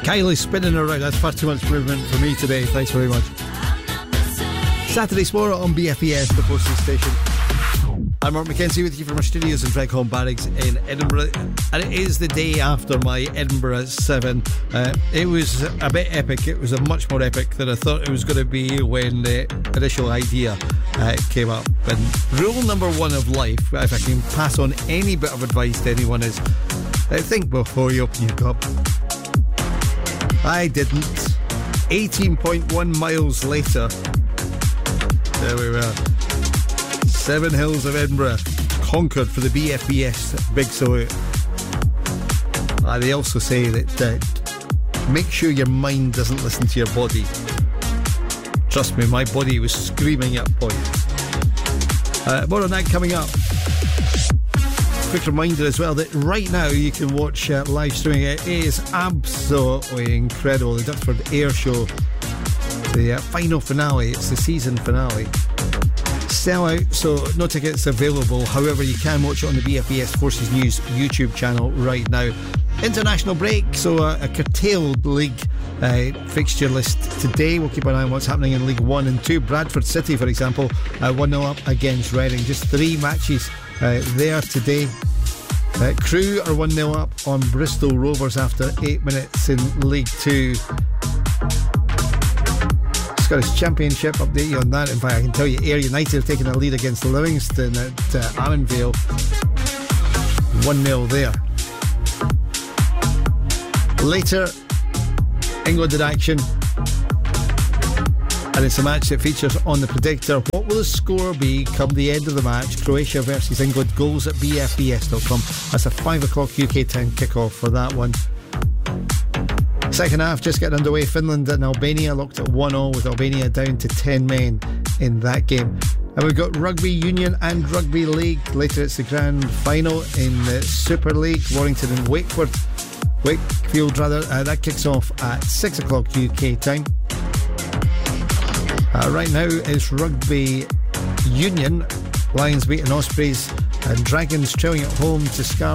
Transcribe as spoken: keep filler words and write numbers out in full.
Kylie spinning around. That's far too much movement for me today. Thanks very much. Saturday Sport on B F E S, the postal station. I'm Mark McKenzie with you from our studios in Fregholm Barracks in Edinburgh, and it is the day after my Edinburgh seven. Uh, it was a bit epic. It was a much more epic than I thought it was going to be when the initial idea uh, came up. And rule number one of life, if I can pass on any bit of advice to anyone, is uh, think before you open your cup. I didn't. eighteen point one miles later, there we were. Seven Hills of Edinburgh conquered for the B F B S Big Salute. Uh, they also say that uh, make sure your mind doesn't listen to your body. Trust me, my body was screaming at points. Uh, more on that coming up. Quick reminder as well that right now you can watch uh, live streaming. It is absolutely incredible. The Duxford Air Show, the uh, final finale. It's the season finale. Sell out, so no tickets available. However, you can watch it on the B F B S Forces News YouTube channel right now. International break, so uh, a curtailed league uh, fixture list today. We'll keep an eye on what's happening in League One and Two. Bradford City, for example, uh, one nil up against Reading. Just three matches uh, there today. Uh, Crewe are one nil up on Bristol Rovers after eight minutes in League Two. Scottish Championship, update you on that. In fact, I can tell you Ayr United have taken a lead against Livingston at uh, Armenvale. one nil there. Later, England in action, and it's a match that features on the predictor. What will the score be come the end of the match? Croatia versus England. Goals at b f b s dot com. That's a five o'clock U K time kickoff for that one. Second half just getting underway. Finland and Albania locked at one all, with Albania down to ten men in that game. And we've got Rugby Union and Rugby League. Later it's the grand final in the Super League. Warrington and Wakeford Wakefield rather uh, that kicks off at six o'clock U K time. Uh, right now is Rugby Union. Lions beating Ospreys, and Dragons trailing at home to Scar.